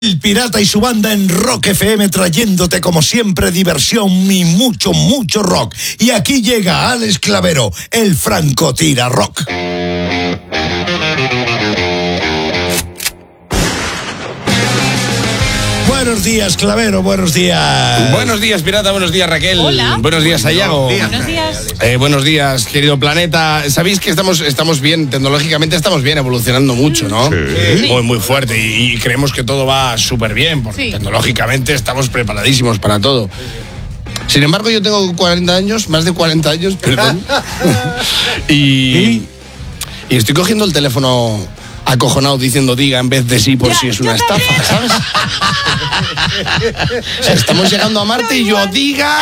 El Pirata y su banda en Rock FM trayéndote como siempre diversión y mucho, mucho rock. Y aquí llega Alex Clavero, el francotira rock. Buenos días, Clavero, buenos días. Buenos días, Pirata, buenos días, Raquel. Hola. Buenos días, Sayago. Buenos días. Buenos días, querido planeta. Sabéis que estamos bien, tecnológicamente estamos bien, evolucionando mucho, ¿no? Sí. Muy fuerte y creemos que todo va súper bien, porque Sí. tecnológicamente estamos preparadísimos para todo. Sin embargo, yo tengo 40 años, más de 40 años, perdón. y estoy cogiendo el teléfono acojonado diciendo diga en vez de sí por si es una estafa, ¿sabes? O sea, estamos llegando a Marte y yo diga,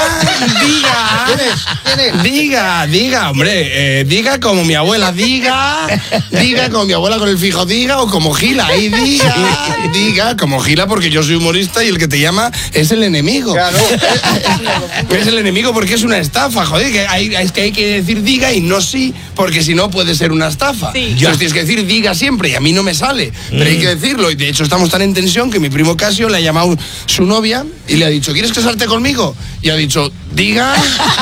hombre, diga como mi abuela, diga como mi abuela con el fijo, diga, o como Gila, y diga como Gila porque yo soy humorista y el que te llama es el enemigo. Claro. Es el enemigo porque es una estafa, joder, es que hay que decir diga y no sí, porque si no puede ser una estafa. Sí. Entonces tienes que decir diga siempre y a mí no me sale, pero hay que decirlo. Y de hecho estamos tan en tensión que mi primo Casio le ha llamado su novia y le ha dicho, ¿quieres casarte conmigo? Y ha dicho, diga.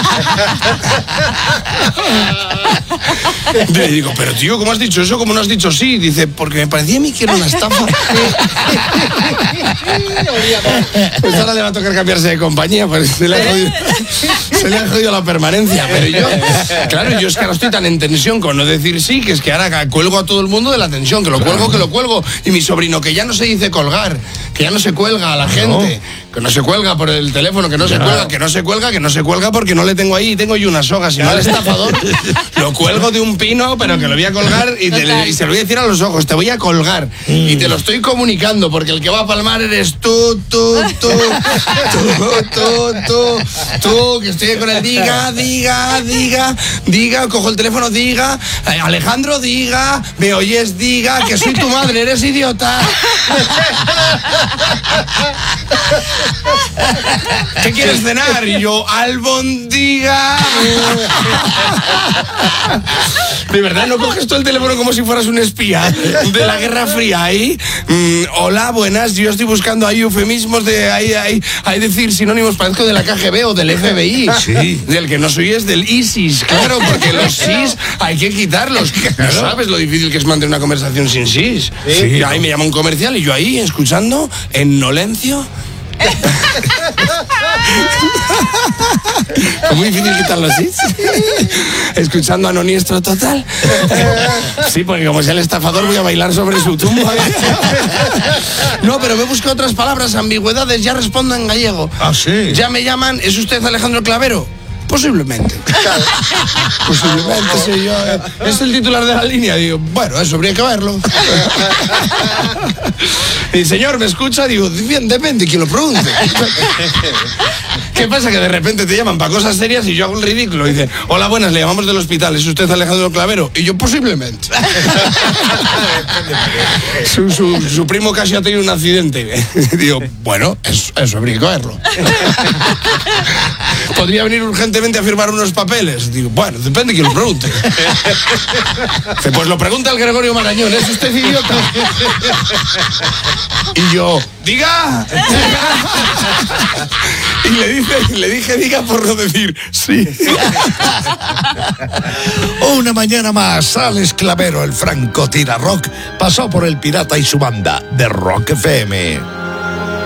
Le digo, pero tío, ¿cómo has dicho eso? ¿Cómo no has dicho sí? Dice, porque me parecía a mí que era una estafa. Pues ahora le va a tocar cambiarse de compañía, pues se le ha jodido la permanencia. Pero yo, claro, yo es que ahora estoy tan en tensión con no decir sí, que es que ahora cuelgo a todo el mundo de la tensión, que lo cuelgo. Y mi sobrino, que ya no se dice colgar, que ya no se cuelga a la gente, que no se cuelga por el teléfono, que no se cuelga porque no le tengo ahí, tengo yo una soga, si no al estafador lo cuelgo de un pino, pero que lo voy a colgar y se lo voy a decir a los ojos, te voy a colgar y te lo estoy comunicando, porque el que va a palmar eres tú, que estoy con el diga, cojo el teléfono, diga, Alejandro, diga, me oyes, diga, que soy tu madre, eres idiota. ¿Qué quieres cenar? Y yo, albondiga. De verdad, ¿no coges tú el teléfono como si fueras un espía de la Guerra Fría ahí? Hola, buenas, yo estoy buscando ahí eufemismos de ahí decir sinónimos, parezco de la KGB o del FBI. Sí. Del que no soy es del ISIS, claro, porque los SIS hay que quitarlos. ¿No sabes lo difícil que es mantener una conversación sin SIS? Sí. Y ahí me llama un comercial y yo ahí escuchando en Nolencio. Es muy difícil quitarlo así. Escuchando a Noniestro total. Sí, porque como sea el estafador voy a bailar sobre su tumba. No, pero me busco otras palabras, ambigüedades, ya respondo en gallego. Ah, sí. Ya me llaman, ¿es usted Alejandro Clavero? Posiblemente. Posiblemente, sí, yo. Es el titular de la línea. Digo, bueno, eso habría que verlo. Y señor, ¿me escucha? Digo, bien, depende, quien lo pregunte. ¿Qué pasa? Que de repente te llaman para cosas serias y yo hago el ridículo. Y dicen, hola, buenas, le llamamos del hospital, ¿es usted Alejandro Clavero? Y yo, posiblemente. Su primo casi ha tenido un accidente. Digo, bueno, eso habría que verlo. ¿Podría venir urgentemente a firmar unos papeles? Digo, bueno, depende de quién lo pregunte. Dice, pues lo pregunta el Gregorio Marañón, ¿es usted idiota? Y yo, diga. Y le dije diga por no decir sí. Una mañana más, Alex Clavero, el francotira rock, pasó por el Pirata y su banda de Rock FM.